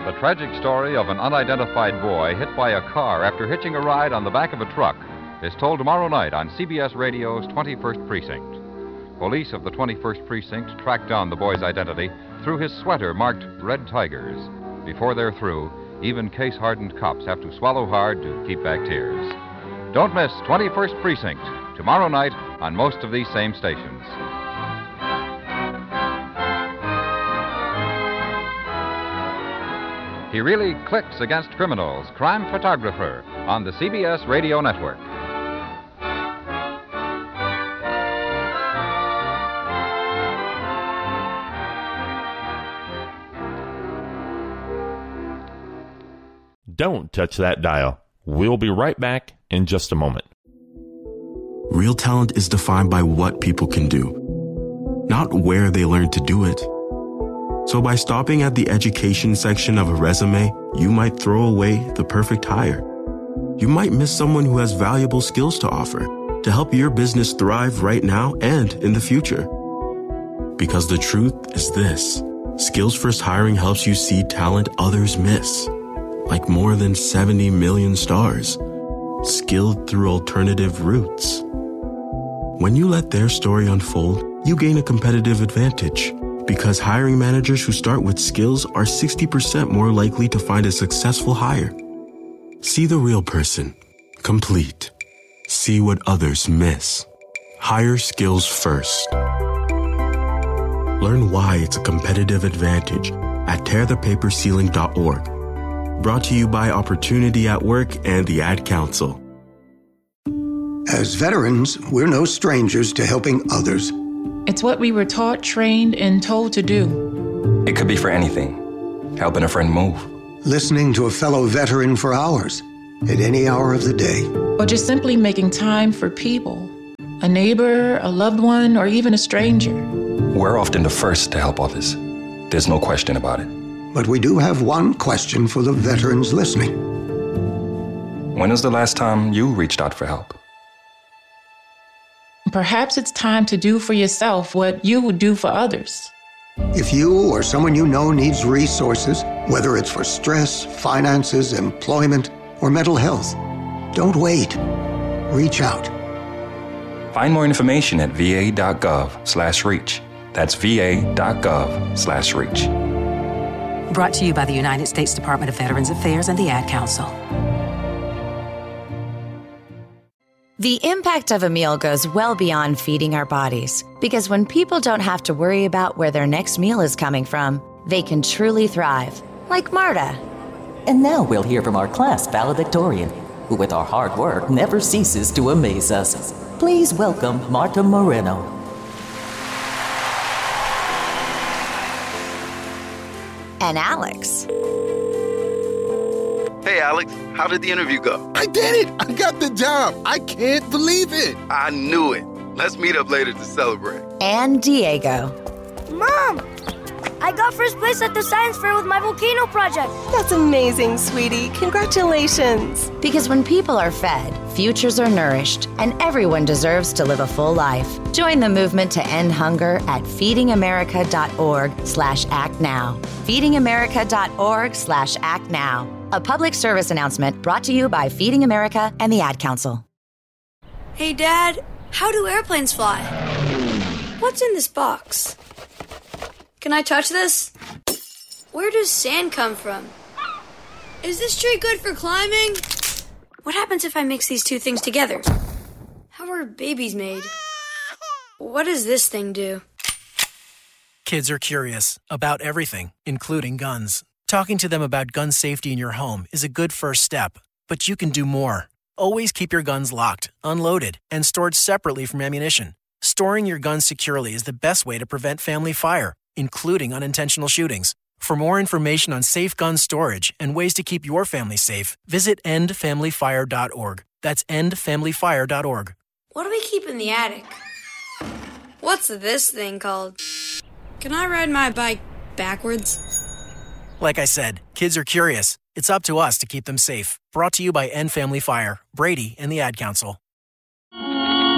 The tragic story of an unidentified boy hit by a car after hitching a ride on the back of a truck is told tomorrow night on CBS Radio's 21st Precinct. Police of the 21st Precinct tracked down the boy's identity through his sweater marked Red Tigers. Before they're through, even case-hardened cops have to swallow hard to keep back tears. Don't miss 21st Precinct, tomorrow night on most of these same stations. He really clicks against criminals, Crime Photographer, on the CBS Radio Network. Don't touch that dial. We'll be right back in just a moment. Real talent is defined by what people can do, not where they learn to do it. So by stopping at the education section of a resume, you might throw away the perfect hire. You might miss someone who has valuable skills to offer to help your business thrive right now and in the future. Because the truth is this: Skills First Hiring helps you see talent others miss, like more than 70 million stars, skilled through alternative routes. When you let their story unfold, you gain a competitive advantage, because hiring managers who start with skills are 60% more likely to find a successful hire. See the real person, complete. See what others miss. Hire skills first. Learn why it's a competitive advantage at tearthepaperceiling.org. Brought to you by Opportunity at Work and the Ad Council. As veterans, we're no strangers to helping others. It's what we were taught, trained, and told to do. It could be for anything. Helping a friend move. Listening to a fellow veteran for hours, at any hour of the day. Or just simply making time for people. A neighbor, a loved one, or even a stranger. We're often the first to help others. There's no question about it. But we do have one question for the veterans listening. When was the last time you reached out for help? Perhaps it's time to do for yourself what you would do for others. If you or someone you know needs resources, whether it's for stress, finances, employment, or mental health, don't wait. Reach out. Find more information at va.gov/reach. That's va.gov/reach. Brought to you by the United States Department of Veterans Affairs and the Ad Council. The impact of a meal goes well beyond feeding our bodies, because when people don't have to worry about where their next meal is coming from, they can truly thrive, like Marta. And now we'll hear from our class valedictorian, who with our hard work never ceases to amaze us. Please welcome Marta Moreno. And Alex. Hey, Alex, how did the interview go? I did it! I got the job! I can't believe it! I knew it. Let's meet up later to celebrate. And Diego. Mom! I got first place at the science fair with my volcano project. That's amazing, sweetie. Congratulations. Because when people are fed, futures are nourished, and everyone deserves to live a full life. Join the movement to end hunger at feedingamerica.org/actnow. feedingamerica.org/actnow. A public service announcement brought to you by Feeding America and the Ad Council. Hey, Dad, how do airplanes fly? What's in this box? Can I touch this? Where does sand come from? Is this tree good for climbing? What happens if I mix these two things together? How are babies made? What does this thing do? Kids are curious about everything, including guns. Talking to them about gun safety in your home is a good first step, but you can do more. Always keep your guns locked, unloaded, and stored separately from ammunition. Storing your guns securely is the best way to prevent family fire, including unintentional shootings. For more information on safe gun storage and ways to keep your family safe, visit endfamilyfire.org. That's endfamilyfire.org. What do we keep in the attic? What's this thing called? Can I ride my bike backwards? Like I said, kids are curious. It's up to us to keep them safe. Brought to you by End Family Fire, Brady, and the Ad Council.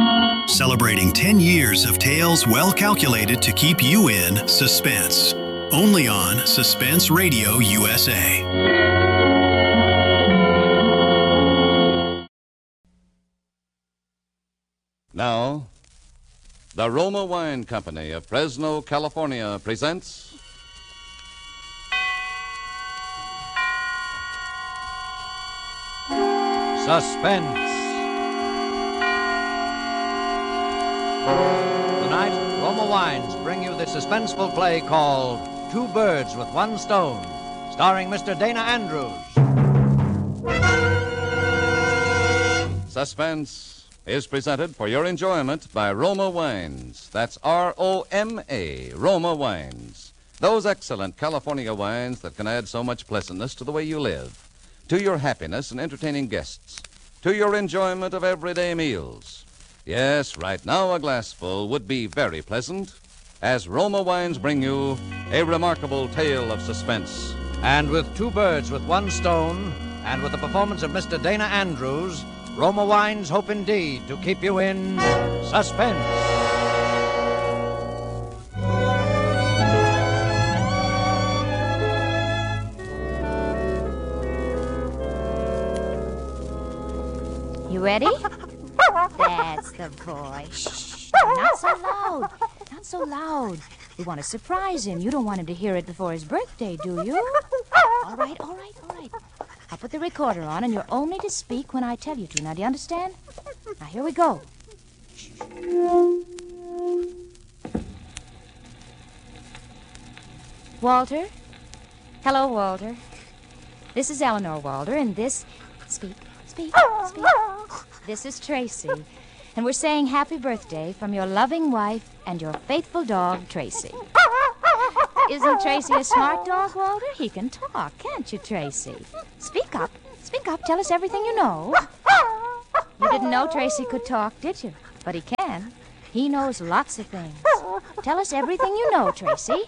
Celebrating 10 years of tales well calculated to keep you in suspense. Only on Suspense Radio USA. Now, the Roma Wine Company of Fresno, California presents Suspense. Tonight, Roma Wines bring you the suspenseful play called Two Birds with One Stone, starring Mr. Dana Andrews. Suspense is presented for your enjoyment by Roma Wines. That's R-O-M-A, Roma Wines. Those excellent California wines that can add so much pleasantness to the way you live, to your happiness in entertaining guests, to your enjoyment of everyday meals. Yes, right now a glassful would be very pleasant, as Roma Wines bring you a remarkable tale of suspense. And with Two Birds with One Stone, and with the performance of Mr. Dana Andrews, Roma Wines hope indeed to keep you in suspense. You ready? That's the boy. Shh, not so loud. Not so loud. We want to surprise him. You don't want him to hear it before his birthday, do you? All right. I'll put the recorder on, and you're only to speak when I tell you to. Now, do you understand? Now, here we go. Walter? Hello, Walter. This is Eleanor, Walter, and this... Speak. This is Tracy, and we're saying happy birthday from your loving wife and your faithful dog, Tracy. Isn't Tracy a smart dog, Walter? He can talk, can't you, Tracy? Speak up. Tell us everything you know. You didn't know Tracy could talk, did you? But he can. He knows lots of things. Tell us everything you know, Tracy.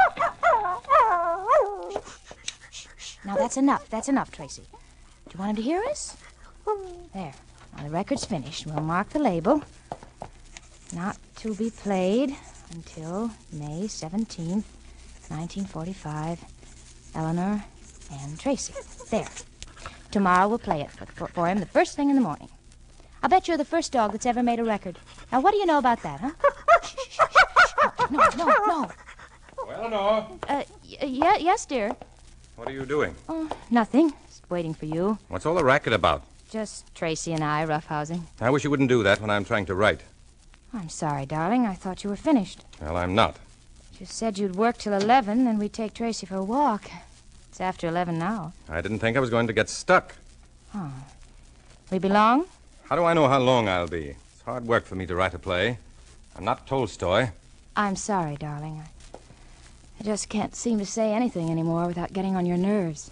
Now, that's enough, Tracy. Do you want him to hear us? There. Now, the record's finished. We'll mark the label. Not to be played until May 17th, 1945. Eleanor and Tracy. There. Tomorrow we'll play it for him the first thing in the morning. I'll bet you're the first dog that's ever made a record. Now, what do you know about that, huh? No. Well, Eleanor. Yes, dear. What are you doing? Oh, nothing. Just waiting for you. What's all the racket about? Just Tracy and I roughhousing. I wish you wouldn't do that when I'm trying to write. I'm sorry, darling. I thought you were finished. Well, I'm not. You said you'd work till 11, then we'd take Tracy for a walk. It's after 11 now. I didn't think I was going to get stuck. Oh. We belong? How do I know how long I'll be? It's hard work for me to write a play. I'm not Tolstoy. I'm sorry, darling. I just can't seem to say anything anymore without getting on your nerves.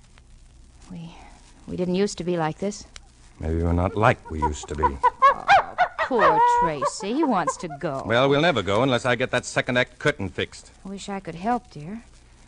We didn't used to be like this. Maybe we're not like we used to be. Oh, poor Tracy. He wants to go. Well, we'll never go unless I get that second act curtain fixed. I wish I could help, dear.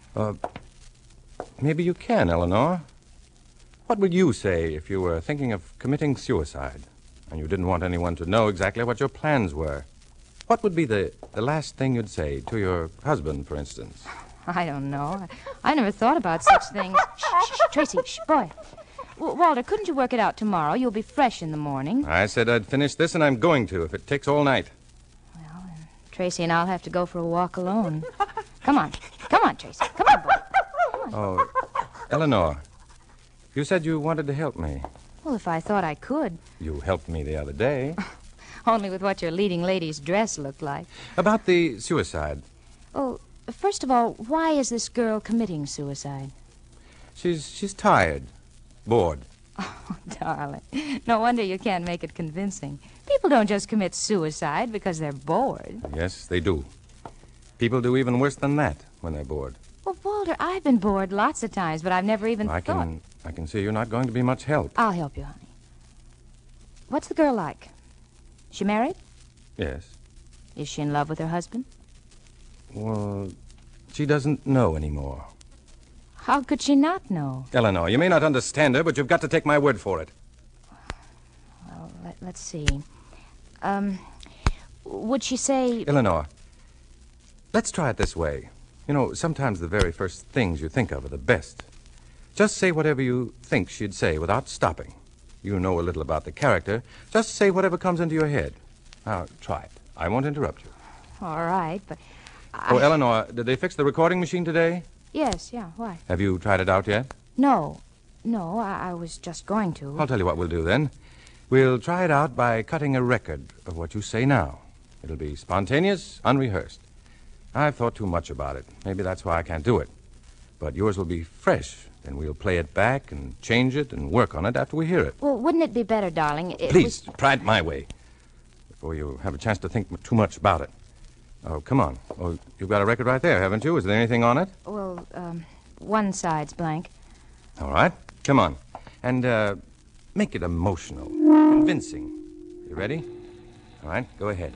Maybe you can, Eleanor. What would you say if you were thinking of committing suicide and you didn't want anyone to know exactly what your plans were? What would be the last thing you'd say to your husband, for instance? I don't know. I never thought about such things. Shh, Tracy, boy. Walter, couldn't you work it out tomorrow? You'll be fresh in the morning. I said I'd finish this, and I'm going to, if it takes all night. Well, then Tracy and I'll have to go for a walk alone. Come on, Tracy. Come on, boy. Come on. Oh, Eleanor, you said you wanted to help me. Well, if I thought I could. You helped me the other day. Only with what your leading lady's dress looked like. About the suicide. Oh, first of all, why is this girl committing suicide? She's tired. Bored. Oh, darling. No wonder you can't make it convincing. People don't just commit suicide because they're bored. Yes, they do. People do even worse than that when they're bored. Well, Walter, I've been bored lots of times, but I've never even thought... I can see you're not going to be much help. I'll help you, honey. What's the girl like? She married? Yes. Is she in love with her husband? Well, she doesn't know anymore. How could she not know? Eleanor, you may not understand her, but you've got to take my word for it. Well, let's see. Would she say... Eleanor, let's try it this way. You know, sometimes the very first things you think of are the best. Just say whatever you think she'd say without stopping. You know a little about the character. Just say whatever comes into your head. Now, try it. I won't interrupt you. All right, but... Oh, Eleanor, did they fix the recording machine today? Yes, yeah, why? Have you tried it out yet? No, I was just going to. I'll tell you what we'll do then. We'll try it out by cutting a record of what you say now. It'll be spontaneous, unrehearsed. I've thought too much about it. Maybe that's why I can't do it. But yours will be fresh, and we'll play it back and change it and work on it after we hear it. Well, wouldn't it be better, darling? Please, try it my way before you have a chance to think too much about it. Oh, come on. Oh, you've got a record right there, haven't you? Is there anything on it? Well, one side's blank. All right. Come on. And make it emotional, convincing. You ready? All right, go ahead.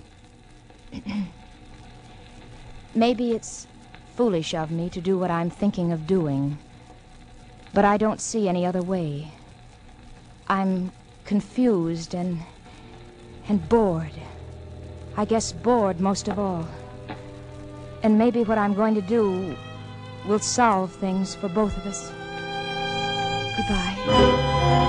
Maybe it's foolish of me to do what I'm thinking of doing, but I don't see any other way. I'm confused and bored. I guess bored most of all. And maybe what I'm going to do will solve things for both of us. Goodbye.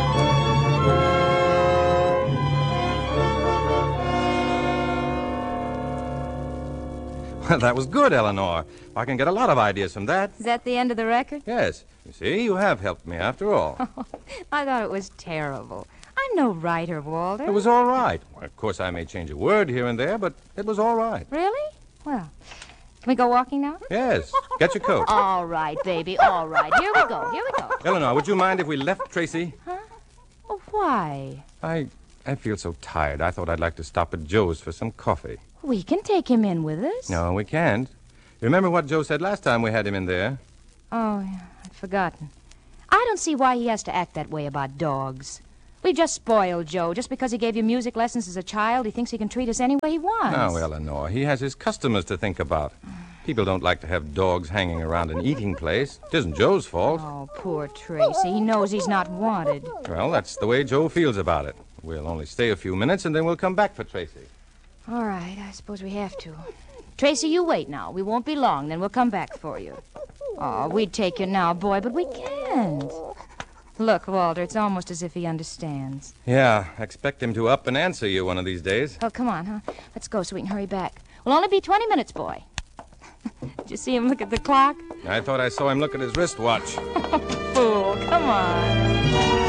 Well, that was good, Eleanor. I can get a lot of ideas from that. Is that the end of the record? Yes. You see, you have helped me after all. I thought it was terrible. I'm no writer, Walter. It was all right. Well, of course, I may change a word here and there, but it was all right. Really? Well, can we go walking now? Yes. Get your coat. All right, baby, all right. Here we go. Eleanor, would you mind if we left Tracy? Huh? Oh, why? I feel so tired. I thought I'd like to stop at Joe's for some coffee. We can take him in with us. No, we can't. Remember what Joe said last time we had him in there? Oh, yeah, I'd forgotten. I don't see why he has to act that way about dogs. We've just spoiled Joe. Just because he gave you music lessons as a child, he thinks he can treat us any way he wants. No, Eleanor, he has his customers to think about. People don't like to have dogs hanging around an eating place. It isn't Joe's fault. Oh, poor Tracy. He knows he's not wanted. Well, that's the way Joe feels about it. We'll only stay a few minutes, and then we'll come back for Tracy. All right, I suppose we have to. Tracy, you wait now. We won't be long, then we'll come back for you. Oh, we'd take you now, boy, but we can't. Look, Walter, it's almost as if he understands. Yeah, I expect him to up and answer you one of these days. Oh, come on, huh? Let's go so we can hurry back. We'll only be 20 minutes, boy. Did you see him look at the clock? I thought I saw him look at his wristwatch. Fool, come on.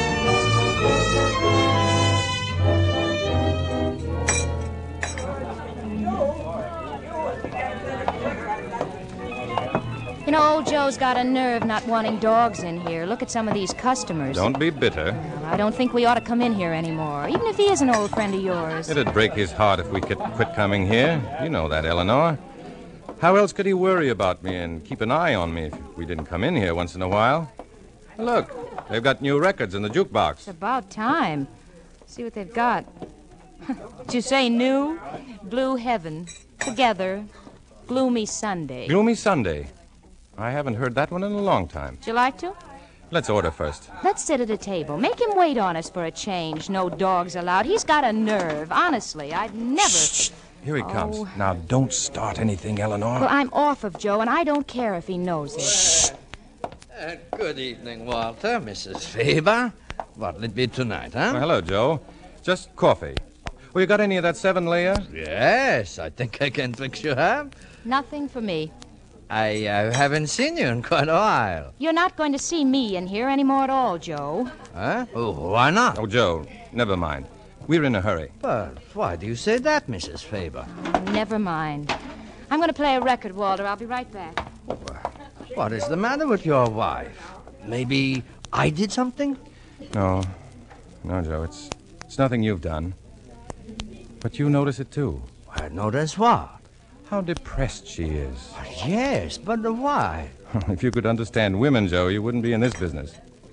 You know, old Joe's got a nerve not wanting dogs in here. Look at some of these customers. Don't be bitter. Well, I don't think we ought to come in here anymore, even if he is an old friend of yours. It'd break his heart if we could quit coming here. You know that, Eleanor. How else could he worry about me and keep an eye on me if we didn't come in here once in a while? Look, they've got new records in the jukebox. It's about time. See what they've got. Did you say new? Blue Heaven. Together. Gloomy Sunday. Gloomy Sunday. I haven't heard that one in a long time. Would you like to? Let's order first. Let's sit at a table. Make him wait on us for a change. No dogs allowed. He's got a nerve. Honestly, I'd never... Shh. Here he comes. Now, don't start anything, Eleanor. Well, I'm off of Joe, and I don't care if he knows it. Shh. Good evening, Walter, Mrs. Faber. What'll it be tonight, huh? Well, hello, Joe. Just coffee. Well, you got any of that 7-layer? Yes, I think I can fix you up. Nothing for me. I haven't seen you in quite a while. You're not going to see me in here anymore at all, Joe. Huh? Oh, why not? Oh, Joe, never mind. We're in a hurry. But why do you say that, Mrs. Faber? Never mind. I'm going to play a record, Walter. I'll be right back. What is the matter with your wife? Maybe I did something? No, Joe, it's nothing you've done. But you notice it, too. I notice what? How depressed she is. Yes, but why? If you could understand women, Joe, you wouldn't be in this business.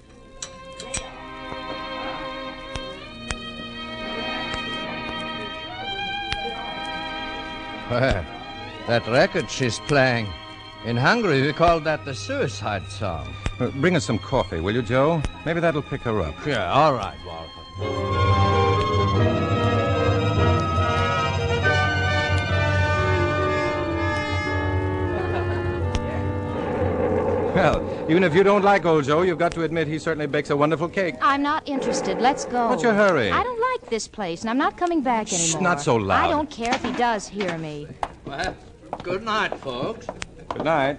Well, that record she's playing. In Hungary, we call that the suicide song. Bring us some coffee, will you, Joe? Maybe that'll pick her up. Yeah, all right, Walter. Well, even if you don't like old Joe, you've got to admit he certainly bakes a wonderful cake. I'm not interested. Let's go. What's your hurry? I don't like this place, and I'm not coming back anymore. Not so loud. I don't care if he does hear me. Well, good night, folks. Good night.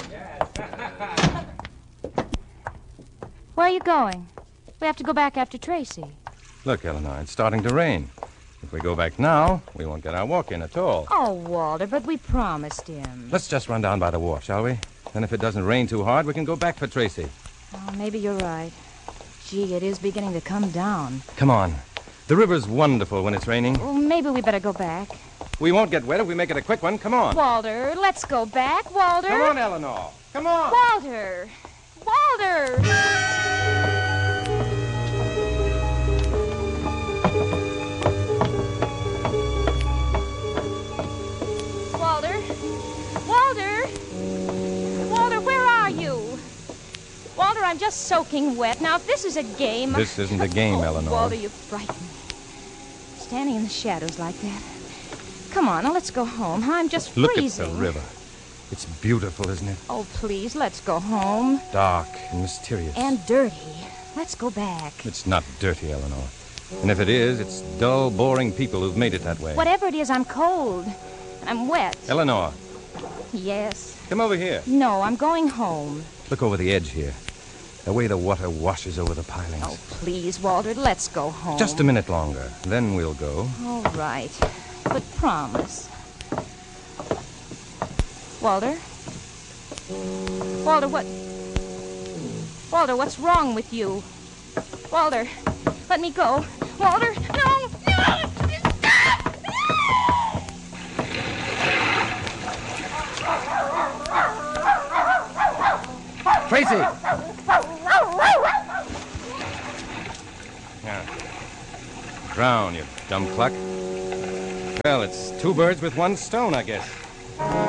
Where are you going? We have to go back after Tracy. Look, Eleanor, it's starting to rain. If we go back now, we won't get our walk in at all. Oh, Walter, but we promised him. Let's just run down by the wharf, shall we? Then if it doesn't rain too hard, we can go back for Tracy. Oh, maybe you're right. Gee, it is beginning to come down. Come on. The river's wonderful when it's raining. Well, maybe we better go back. We won't get wet if we make it a quick one. Come on. Walter, let's go back, Walter. Come on, Eleanor. Come on. Walter. Walter. Walter, where are you? Walter, I'm just soaking wet. Now, if this is a game... This isn't a game, Eleanor. Walter, you frighten me. Standing in the shadows like that. Come on, now let's go home. I'm just freezing. Look at the river. It's beautiful, isn't it? Oh, please, let's go home. Dark and mysterious. And dirty. Let's go back. It's not dirty, Eleanor. And if it is, it's dull, boring people who've made it that way. Whatever it is, I'm cold. I'm wet. Eleanor. Yes. Come over here. No, I'm going home. Look over the edge here. The way the water washes over the pilings. Oh, please, Walter, let's go home. Just a minute longer. Then we'll go. All right. But promise. Walter? Walter, Walter, what's wrong with you? Walter, let me go. Walter, no! No! Tracy! Yeah. Drown, you dumb cluck. Well, it's two birds with one stone, I guess.